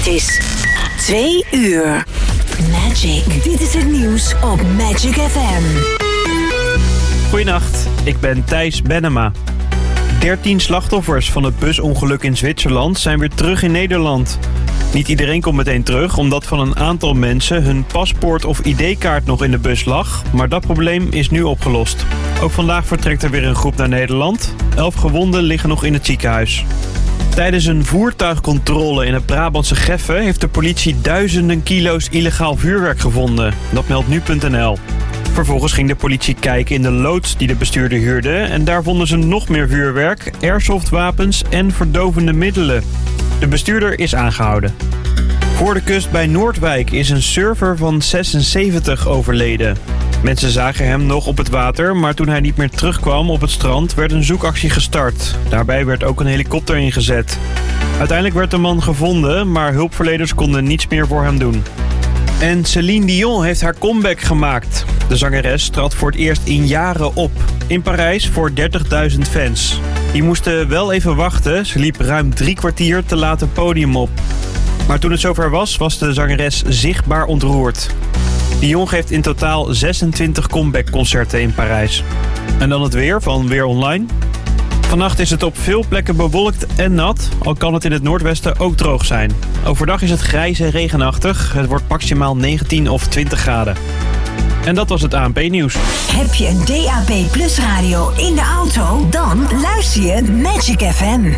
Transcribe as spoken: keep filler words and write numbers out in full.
is twee uur. Magic. Dit is het nieuws op Magic F M. Goedenacht, ik ben Thijs Bennema. dertien slachtoffers van het busongeluk in Zwitserland zijn weer terug in Nederland. Niet iedereen komt meteen terug, omdat van een aantal mensen hun paspoort of I D-kaart nog in de bus lag. Maar dat probleem is nu opgelost. Ook vandaag vertrekt er weer een groep naar Nederland. Elf gewonden liggen nog in het ziekenhuis. Tijdens een voertuigcontrole in het Brabantse Geffen heeft de politie duizenden kilo's illegaal vuurwerk gevonden. Dat meldt nu punt n l. Vervolgens ging de politie kijken in de loods die de bestuurder huurde en daar vonden ze nog meer vuurwerk, airsoftwapens en verdovende middelen. De bestuurder is aangehouden. Voor de kust bij Noordwijk is een surfer van zesenzeventig overleden. Mensen zagen hem nog op het water, maar toen hij niet meer terugkwam op het strand werd een zoekactie gestart. Daarbij werd ook een helikopter ingezet. Uiteindelijk werd de man gevonden, maar hulpverleners konden niets meer voor hem doen. En Céline Dion heeft haar comeback gemaakt. De zangeres trad voor het eerst in jaren op. In Parijs voor dertigduizend fans. Die moesten wel even wachten. Ze liep ruim drie kwartier te laat het podium op. Maar toen het zover was, was de zangeres zichtbaar ontroerd. Dion geeft in totaal zesentwintig comeback-concerten in Parijs. En dan het weer van Weer Online. Vannacht is het op veel plekken bewolkt en nat, al kan het in het noordwesten ook droog zijn. Overdag is het grijs en regenachtig. Het wordt maximaal negentien of twintig graden. En dat was het A N P-nieuws. Heb je een D A B Plus radio in de auto? Dan luister je Magic F M.